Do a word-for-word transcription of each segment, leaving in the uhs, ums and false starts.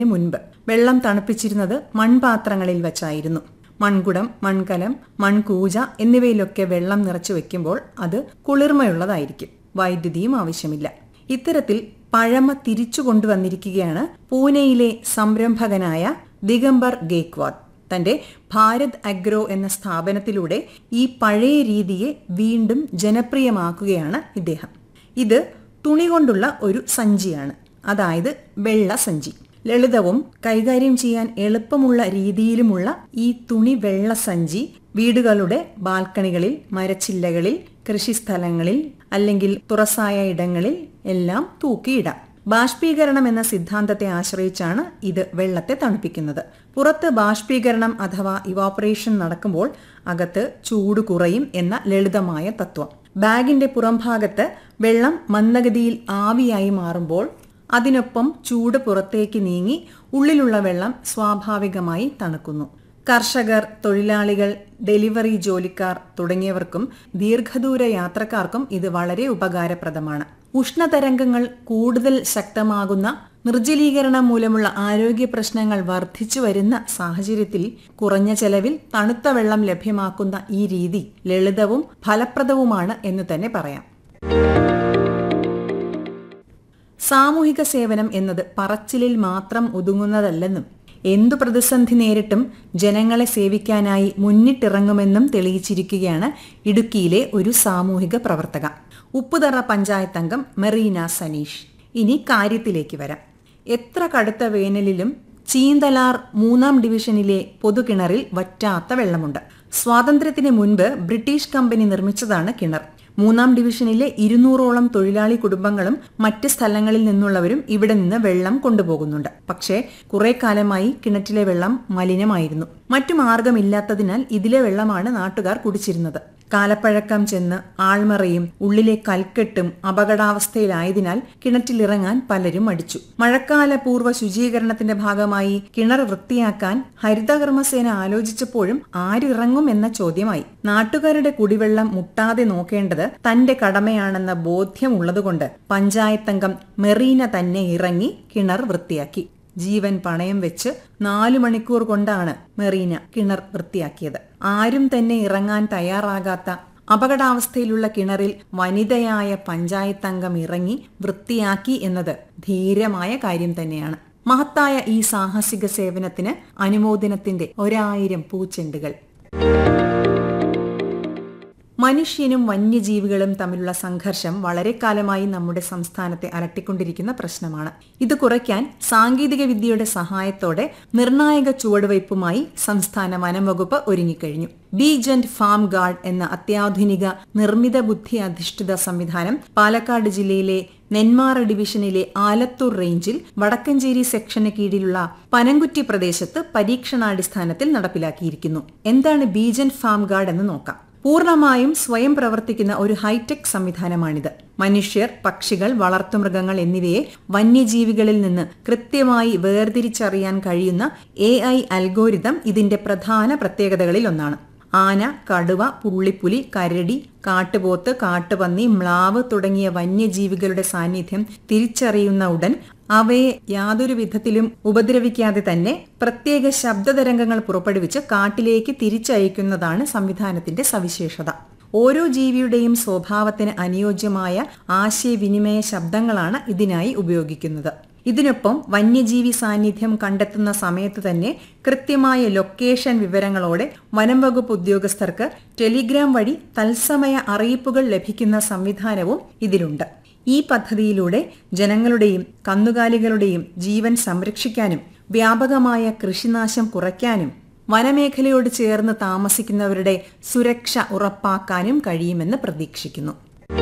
മുൻപ് വെള്ളം തണുപ്പിച്ചിരുന്നത് മൺപാത്രങ്ങളിൽ വച്ചായിരുന്നു. മൺകുടം, മൺകലം, മൺകൂജ എന്നിവയിലൊക്കെ വെള്ളം നിറച്ചു വെക്കുമ്പോൾ അത് കുളിർമയുള്ളതായിരിക്കും. വൈദ്യുതിയും ആവശ്യമില്ല. ഇത്തരത്തിൽ പഴമ തിരിച്ചു കൊണ്ടുവന്നിരിക്കുകയാണ് പൂനെയിലെ സംരംഭകനായ ദിഗംബർ ഗേക്വാദ്. തന്റെ ഭാരത് അഗ്രോ എന്ന സ്ഥാപനത്തിലൂടെ ഈ പഴയ രീതിയെ വീണ്ടും ജനപ്രിയമാക്കുകയാണ് ഇദ്ദേഹം. ഇത് തുണി കൊണ്ടുള്ള ഒരു സഞ്ചിയാണ്, അതായത് വെള്ള സഞ്ചി. ലളിതവും കൈകാര്യം ചെയ്യാൻ എളുപ്പമുള്ള രീതിയിലുമുള്ള ഈ തുണി വെള്ള സഞ്ചി വീടുകളുടെ ബാൽക്കണികളിൽ, മരച്ചില്ലകളിൽ, കൃഷിസ്ഥലങ്ങളിൽ അല്ലെങ്കിൽ തുറസായ ഇടങ്ങളിൽ എല്ലാം തൂക്കിയിടാം. ബാഷ്പീകരണം എന്ന സിദ്ധാന്തത്തെ ആശ്രയിച്ചാണ് ഇത് വെള്ളത്തെ തണുപ്പിക്കുന്നത്. പുറത്ത് ബാഷ്പീകരണം അഥവാ ഇവാപറേഷൻ നടക്കുമ്പോൾ അകത്ത് ചൂട് കുറയും എന്ന ലളിതമായ തത്വം. ബാഗിന്റെ പുറംഭാഗത്ത് വെള്ളം മന്ദഗതിയിൽ ആവിയായി മാറുമ്പോൾ അതിനൊപ്പം ചൂട് പുറത്തേക്ക് നീങ്ങി ഉള്ളിലുള്ള വെള്ളം സ്വാഭാവികമായി തണുക്കുന്നു. കർഷകർ, തൊഴിലാളികൾ, ഡെലിവറി ജോലിക്കാർ തുടങ്ങിയവർക്കും ദീർഘദൂര യാത്രക്കാർക്കും ഇത് വളരെ ഉപകാരപ്രദമാണ്. ഉഷ്ണതരംഗങ്ങൾ കൂടുതൽ ശക്തമാകുന്ന, നിർജ്ജലീകരണം മൂലമുള്ള ആരോഗ്യ പ്രശ്നങ്ങൾ വർദ്ധിച്ചു വരുന്ന സാഹചര്യത്തിൽ കുറഞ്ഞ ചെലവിൽ തണുത്ത വെള്ളം ലഭ്യമാക്കുന്ന ഈ രീതി ലളിതവും ഫലപ്രദവുമാണ് എന്ന് തന്നെ പറയാം. സാമൂഹിക സേവനം എന്നത് പറച്ചിലിൽ മാത്രം ഒതുങ്ങുന്നതല്ലെന്നും എന്തു പ്രതിസന്ധി നേരിട്ടും ജനങ്ങളെ സേവിക്കാനായി മുന്നിട്ടിറങ്ങുമെന്നും തെളിയിച്ചിരിക്കുകയാണ് ഇടുക്കിയിലെ ഒരു സാമൂഹിക പ്രവർത്തക, ഉപ്പുതറ പഞ്ചായത്ത് അംഗം മെറീന സനീഷ്. ഇനി കാര്യത്തിലേക്ക് വരാം. എത്ര കടുത്ത വേനലിലും ചീന്തലാർ മൂന്നാം ഡിവിഷനിലെ പൊതുകിണറിൽ വറ്റാത്ത വെള്ളമുണ്ട്. സ്വാതന്ത്ര്യത്തിന് മുൻപ് ബ്രിട്ടീഷ് കമ്പനി നിർമ്മിച്ചതാണ് കിണർ. മൂന്നാം ഡിവിഷനിലെ ഇരുന്നൂറോളം തൊഴിലാളി കുടുംബങ്ങളും മറ്റ് സ്ഥലങ്ങളിൽ നിന്നുള്ളവരും ഇവിടെ നിന്ന് വെള്ളം കൊണ്ടുപോകുന്നുണ്ട്. പക്ഷേ കുറെ കാലമായി കിണറ്റിലെ വെള്ളം മലിനമായിരുന്നു. മറ്റു മാർഗമില്ലാത്തതിനാൽ ഇതിലെ വെള്ളമാണ് നാട്ടുകാർ കുടിച്ചിരുന്നത്. കാലപ്പഴക്കം ചെന്ന് ആൾമറയും ഉള്ളിലെ കൽക്കെട്ടും അപകടാവസ്ഥയിലായതിനാൽ കിണറ്റിലിറങ്ങാൻ പലരും മടിച്ചു. മഴക്കാല പൂർവ്വ ശുചീകരണത്തിന്റെ ഭാഗമായി കിണർ വൃത്തിയാക്കാൻ ഹരിതകർമ്മസേന ആലോചിച്ചപ്പോഴും ആരിറങ്ങും എന്ന ചോദ്യമായി. നാട്ടുകാരുടെ കുടിവെള്ളം മുട്ടാതെ നോക്കേണ്ടത് തന്റെ കടമയാണെന്ന ബോധ്യമുള്ളതുകൊണ്ട് പഞ്ചായത്തംഗം മെറീന തന്നെ ഇറങ്ങി കിണർ വൃത്തിയാക്കി. ജീവൻ പണയം വെച്ച് നാലു മണിക്കൂർ കൊണ്ടാണ് മെറീന കിണർ വൃത്തിയാക്കിയത്. ആരും തന്നെ ഇറങ്ങാൻ തയ്യാറാകാത്ത അപകടാവസ്ഥയിലുള്ള കിണറിൽ വനിതയായ പഞ്ചായത്തംഗം ഇറങ്ങി വൃത്തിയാക്കി എന്നത് ധീരമായ കാര്യം തന്നെയാണ്. മഹത്തായ ഈ സാഹസിക സേവനത്തിന് അനുമോദനത്തിന്റെ ഒരായിരം പൂച്ചെണ്ടുകൾ. മനുഷ്യനും വന്യജീവികളും തമ്മിലുള്ള സംഘർഷം വളരെ കാലമായി നമ്മുടെ സംസ്ഥാനത്തെ അലട്ടിക്കൊണ്ടിരിക്കുന്ന പ്രശ്നമാണ്. ഇത് കുറയ്ക്കാൻ സാങ്കേതിക വിദ്യയുടെ സഹായത്തോടെ നിർണായക ചുവടുവയ്പുമായി സംസ്ഥാന വനം വകുപ്പ് ഒരുങ്ങിക്കഴിഞ്ഞു. ബീജന്റ് ഫാം ഗാർഡ് എന്ന അത്യാധുനിക നിർമ്മിത ബുദ്ധി അധിഷ്ഠിത സംവിധാനം പാലക്കാട് ജില്ലയിലെ നെന്മാറ ഡിവിഷനിലെ ആലത്തൂർ റേഞ്ചിൽ വടക്കഞ്ചേരി സെക്ഷന് കീഴിലുള്ള പനങ്കുറ്റി പ്രദേശത്ത് പരീക്ഷണാടിസ്ഥാനത്തിൽ നടപ്പിലാക്കിയിരിക്കുന്നു. എന്താണ് ബീജന്റ് ഫാം ഗാർഡ് എന്ന് നോക്കാം. പൂർണ്ണമായും സ്വയം പ്രവർത്തിക്കുന്ന ഒരു ഹൈടെക് സംവിധാനമാണിത്. മനുഷ്യർ, പക്ഷികൾ, വളർത്തുമൃഗങ്ങൾ എന്നിവയെ വന്യജീവികളിൽ നിന്ന് കൃത്യമായി വേർതിരിച്ചറിയാൻ കഴിയുന്ന എ ഐ അൽഗോരിതം ഇതിന്റെ പ്രധാന പ്രത്യേകതകളിൽ ഒന്നാണ്. ആന, കടുവ, പുള്ളിപ്പുലി, കരടി, കാട്ടുപോത്ത്, കാട്ടുപന്നി, മ്ലാവ് തുടങ്ങിയ വന്യജീവികളുടെ സാന്നിധ്യം തിരിച്ചറിയുന്ന ഉടൻ അവയെ യാതൊരു വിധത്തിലും ഉപദ്രവിക്കാതെ തന്നെ പ്രത്യേക ശബ്ദതരംഗങ്ങൾ പുറപ്പെടുവിച്ച് കാട്ടിലേക്ക് തിരിച്ചയക്കുന്നതാണ് സംവിധാനത്തിന്റെ സവിശേഷത. ഓരോ ജീവിയുടെയും സ്വഭാവത്തിന് അനുയോജ്യമായ ആശയവിനിമയ ശബ്ദങ്ങളാണ് ഇതിനായി ഉപയോഗിക്കുന്നത്. ഇതിനൊപ്പം വന്യജീവി സാന്നിധ്യം കണ്ടെത്തുന്ന സമയത്ത് തന്നെ കൃത്യമായ ലൊക്കേഷൻ വിവരങ്ങളോടെ വനം വകുപ്പ് ഉദ്യോഗസ്ഥർക്ക് ടെലിഗ്രാം വഴി തത്സമയ അറിയിപ്പുകൾ ലഭിക്കുന്ന സംവിധാനവും ഇതിലുണ്ട്. ഈ പദ്ധതിയിലൂടെ ജനങ്ങളുടെയും കന്നുകാലികളുടെയും ജീവൻ സംരക്ഷിക്കാനും വ്യാപകമായ കൃഷിനാശം കുറയ്ക്കാനും വനമേഖലയോട് ചേർന്ന് താമസിക്കുന്നവരുടെ സുരക്ഷ ഉറപ്പാക്കാനും കഴിയുമെന്ന് പ്രതീക്ഷിക്കുന്നു.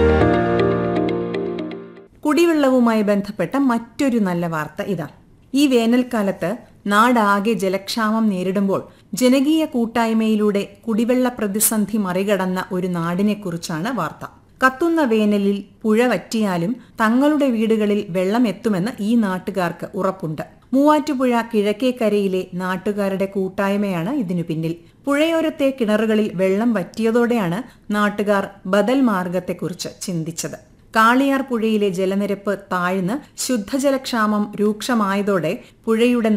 കുടിവെള്ളവുമായി ബന്ധപ്പെട്ട മറ്റൊരു നല്ല വാർത്ത ഇതാ. ഈ വേനൽക്കാലത്ത് നാടാകെ ജലക്ഷാമം നേരിടുമ്പോൾ ജനകീയ കൂട്ടായ്മയിലൂടെ കുടിവെള്ള പ്രതിസന്ധി മറികടന്ന ഒരു നാടിനെക്കുറിച്ചാണ് വാർത്ത. കത്തുന്ന വേനലിൽ പുഴ വറ്റിയാലും തങ്ങളുടെ വീടുകളിൽ വെള്ളം എത്തുമെന്ന് ഈ നാട്ടുകാർക്ക് ഉറപ്പുണ്ട്. മൂവാറ്റുപുഴ കിഴക്കേക്കരയിലെ നാട്ടുകാരുടെ കൂട്ടായ്മയാണ് ഇതിനു പിന്നിൽ. പുഴയോരത്തെ കിണറുകളിൽ വെള്ളം വറ്റിയതോടെയാണ് നാട്ടുകാർ ബദൽ മാർഗത്തെക്കുറിച്ച് ചിന്തിച്ചത്. കാളിയാർ പുഴയിലെ ജലനിരപ്പ് താഴ്ന്ന് ശുദ്ധജലക്ഷാമം രൂക്ഷമായതോടെ പുഴയുടെ